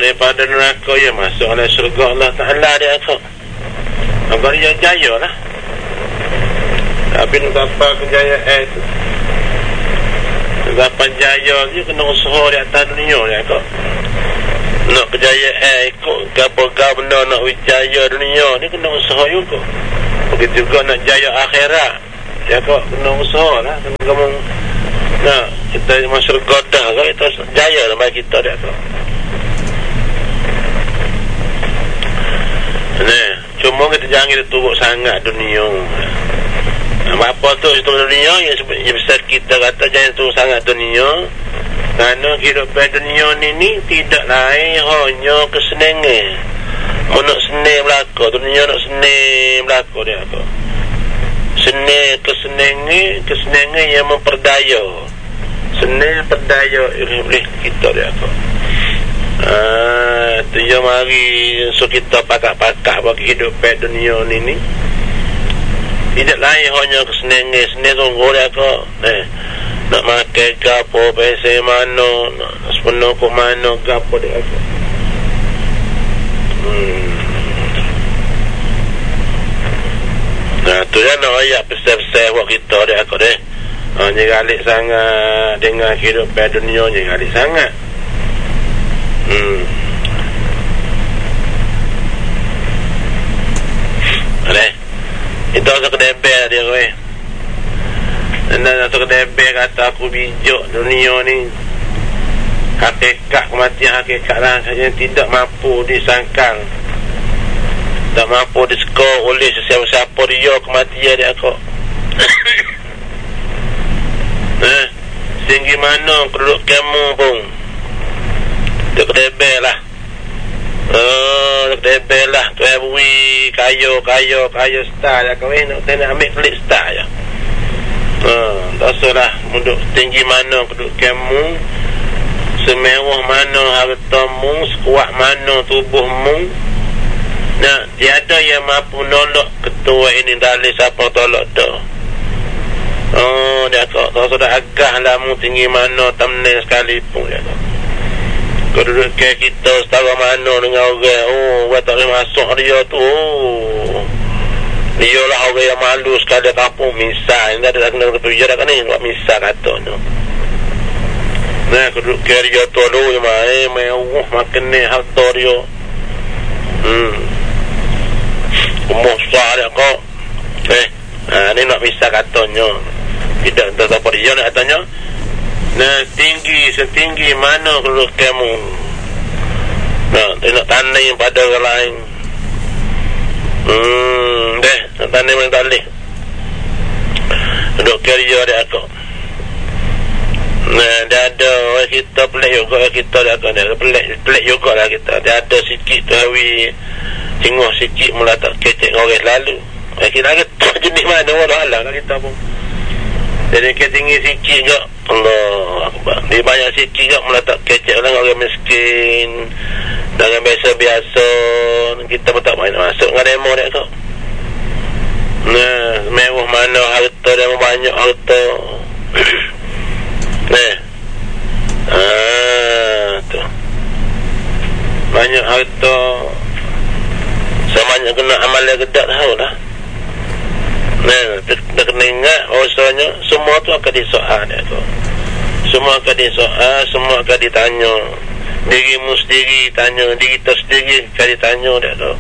daripada neraka ya masuk oleh syurga Allah Ta'ala dia kau. Agar dia jaya lah. Tapi nak dapat kejayaan itu, nak dapat jaya dia kena usaha di atas dunia dia kau. Nak kejayaan ikut gapa-gapa benda nak wijaya dunia ni kena usaha juga. Begitu juga nak jaya akhirat dia kau kena usaha lah. Kena kamu nak kita masuk godah kau kita jaya lah bagi kita dia kau. Nah, cuma kita jangan kita turut sangat dunia. Apa tu itu dunia yang besar kita kata jangan turut sangat dunia. Kerana kehidupan dunia ni tidak lain hanya kesenangan. Nak senang belaka dunia nak senang belaka dia apa. Kesenangan yang memperdaya. Senang perdaya oleh kita dia apa. Tu yang mari so kita pakak-pakak bagi hidupan dunia ni tidak lain hanya kesenangan sungguh dia kau. Nak makan gapo pese mana nak sepenuh ke mana gapo dia kau. Nah tu yang nak ayat besar-besar buat kita dia kau deh. Ni galik sangat dengan hidupan dunia ni galik sangat. Aleh. Itu aku debel dia kowe. Dan aku debel kata aku bijak dunia ni. Hakikat kematian hakikat lah saja tidak mampu disangkal. Tak mampu diskor oleh sesiapa-siapa dia kematian dia kok. Sehingga mana penduduk kamu pun dia kedebel lah. Kedebel lah. Tu bui kayu star ya kau nak ambil pelik star ya. Tak salah munduk tinggi mana penduduk kamu, semewah mana hartamu, sekuat mana tubuhmu. Nah, tiada yang mampu nolak ketua ini dari siapa tolak dah. Dia kau tak sudah agak lah mu tinggi mana thumbnail sekalipun dia kau. Kau duduk ke kita setara mana dengan orang. Orang tak boleh masuk dia tu. Dia lah orang yang malu sekali kampung misal. Ini ada kena ketujuan dah kan ni buat misal kata tu. Nah, kau duduk ke dia tu dulu mewah makan ni harta dia. Umur susah dia kau. Ni nak misal katanya. Tidak entah apa dia nak katanya. Nah, setinggi mana kalau kamu nak tanding pada orang lain. Nak tanding mana tak boleh. Duduk kerja dia aku. Nah, dia ada orang kita pelik juga kita dia aku. Dia pelik juga lah kita. Dia ada sikit tu hawi tengok sikit mula tak kecek orang lalu. Kita jenis mana orang lah kita pun. Jadi kita tinggi sikit juga. Allah Akbar. Dia banyak sikit juga meletak kecek orang miskin. Dengan biasa-biasa. Kita pun tak main masuk dengan demo dia kau. Nah, mewah mana harta dia banyak harta. Tu. Banyak harta. Sebanyak kena amal yang gedak tahu lah. Kita kena ingat bahawasanya semua tu akan disoal dia tu. Semua akan disoal, semua akan ditanya. Dirimu sendiri tanya, diri kita sendiri akan ditanya dia tu.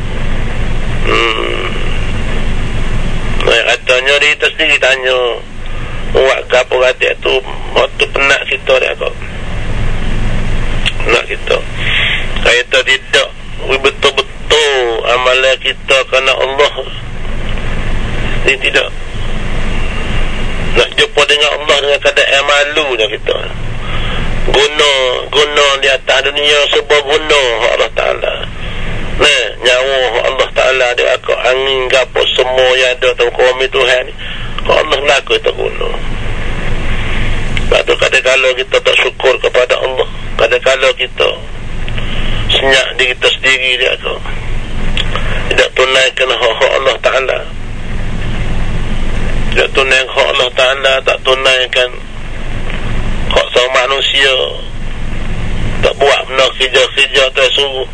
Katanya diri kita sendiri tanya, buat ke apa kata tu, waktu penat kita dia tu. Penat kita. Kita tidak betul-betul amalan kita kerana Allah. Ini tidak nak jumpa dengan Allah dengan keadaan malunya kita. Guna di atas dunia sebuah guna Allah Ta'ala. Nyawa Allah Ta'ala dia akan angin apa semua yang ada dalam kami Tuhan ni. Allah laku kita guna. Sebab tu kadang-kadang kita tak syukur kepada Allah. Kadang-kadang kita senyap diri kita sendiri dia akan tidak tunaikan hak Allah Ta'ala. Tak tunaikan hak Allah Ta'ala, tak tunaikan hak sama manusia, tak buat benda nak kerja tak suruh.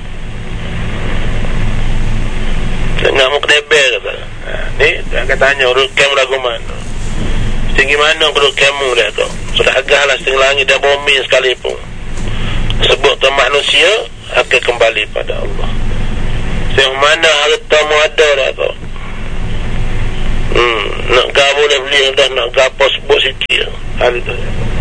Tengah mau kedebel kata. Ni dia tanya kem lagu mana. Tinggi mana perlu kamu dia tu. Sudah agaklah setengah langit dan bumi sekalipun. Sebut tu manusia akan kembali pada Allah. Yang mana harta mu ada dia tu. Nak kau boleh beli dah, nak kau sebut sikit. Hal itu.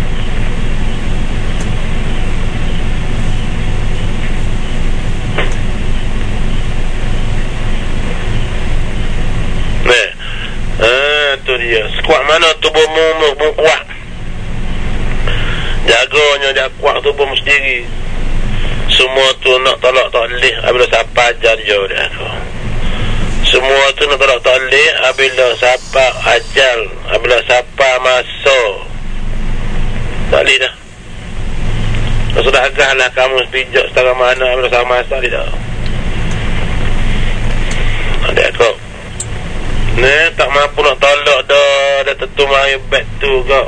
Tu dia. Sekuat mana tubuhmu kuat. Jaganya dia kuat tubuhmu sendiri. Semua tu nak tolak taklih apabila siapa ajar dia tu. Semua tu nak tolak taklih apabila siapa ajal, apabila siapa masuk. Taklih dah. Sudah agaklah kamu pijak setara mana apabila siapa masuk dia. Ada kau. Ni tak mampu nak tolak dah tentu mari bet tu kau.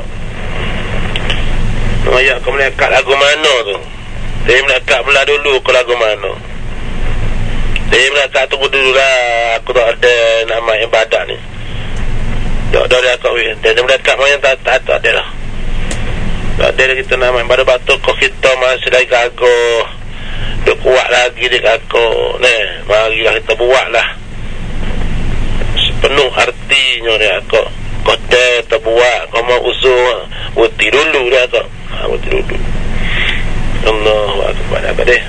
Ayat kau melekat lagu mana tu? Saya melekat belah dulu ke lagu mana? Saya melekat tunggu dulu lah. Aku tak ada nama ibadat ni. Tak ada kau weh. Dia melekat mana tak ada lah. Tak ada kita nama ibadat batu kau kita masih lagi kagoh. Dia kuat lagi dia kagoh. Ni, marilah kita buat lah. Penuh artinya dia kau dah terbuat kau mau uzur wuti dulu dia kau wuti dulu. Allahu akbar. Apa dia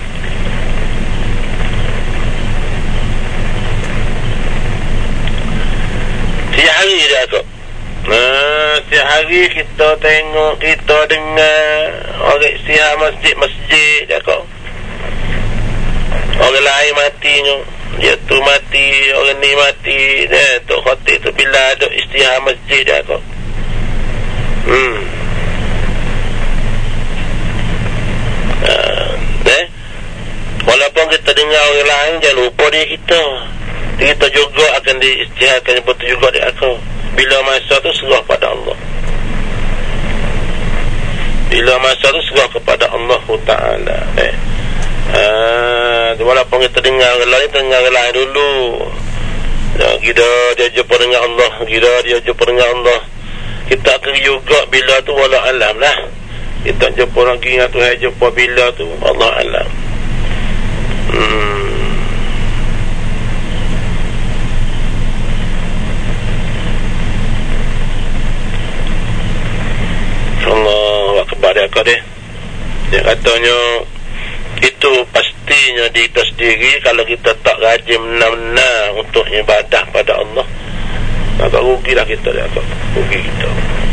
tiap hari dia kau tiap hari kita tengok, kita dengar orang siap masjid dia kau orang lain matinya. Dia tu mati, orang ni mati. Tok khatib tu bila ada istihar masjid dia kau. Walaupun kita dengar orang lain, jangan lupa dia kita. Kita juga akan diistiharkan betul juga dia kau. Bila masa tu serah pada Allah. Bila masa tu serah kepada Allah Ta'ala. Walaupun kita dengar orang lain, dengar orang lain dulu. Kita dia jumpa dengan Allah, kita dia jumpa dengan Allah. Kita akan juga bila tu wala alam lah. Kita jumpa lagi dengan Tuhan, jumpa bila tu Allah alam. Allah akbar dia kau dia. Dia katanya itu pastinya di kita sendiri. Kalau kita tak rajin benar-benar untuk ibadah pada Allah, maka rugilah kita dia kau. Rugi kita.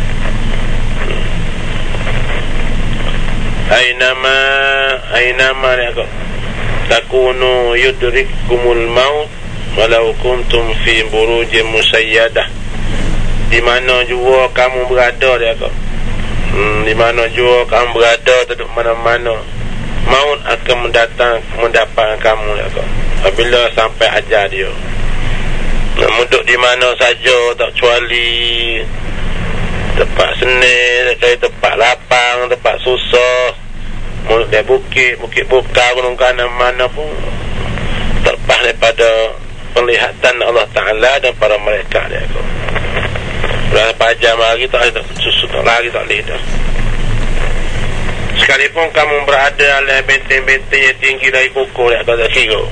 Ainama dia kau takunu yudrikkumul maut walau kuntum fi burujin musayyadah. Di mana jua kamu berada dia kau, di mana jua kamu berada, duduk mana-mana, maut akan mendapat kamu ya kau. Apabila sampai ajal dia, duduk di mana saja, tak kecuali tempat seni, tempat lapang, tempat susah, mulut dia bukit buka, gunung kanan, mana pun terlepas daripada penglihatan Allah Ta'ala dan para mereka dia kau. Berapa jam lagi tak ada susu, lagi tak boleh dah. Sekalipun kamu berada dalam benteng-benteng yang tinggi dari kukuh dia kata kira,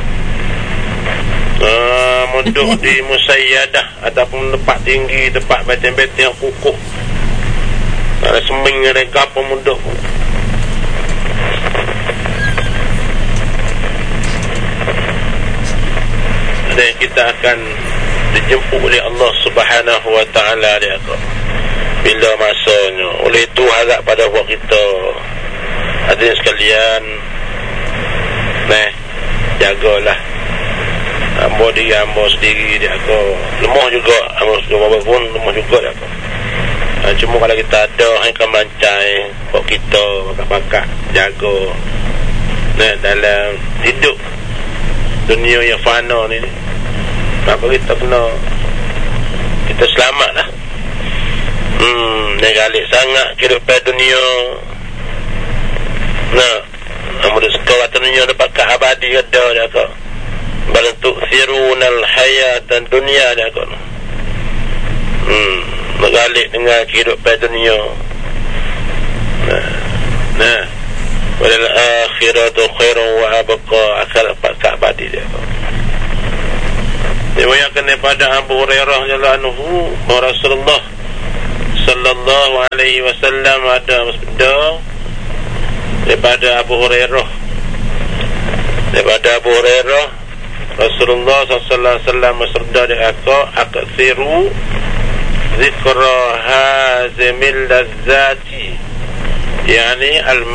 munduk di musayyadah ataupun tempat tinggi, tempat benteng-benteng yang kukuh, ada seming, ada kapal munduk. Dan kita akan dijemput oleh Allah Subhanahu wa Ta'ala dia kau. Bila masanya. Oleh itu harap pada buat kita, hadirin sekalian, jagalah ambo diri ambo sendiri dia kau. Lemah juga ambo pun lemah juga dia kau. Cuma kalau kita ada akan melancai buat kita pakak jaga dalam hidup dunia yang fana ni, maka kita kena, kita selamatlah. Negalik sangat kehidupan dunia. Amun suka direda dia kata bal tu'thirunal hayatan dunia dia kata mengalih dengan kehidupan dunia. Nah wal akhiratu khairun wa abqa, akal abadi dia. Diriwayatkan daripada Abu Hurairah radhiyallahu anhu, Rasulullah sallallahu alaihi wasallam ada bersabda daripada Abu Hurairah Rasulullah sallallahu alaihi wasallam bersabda dia kata aksiru zikra hazimil lazzati, yani al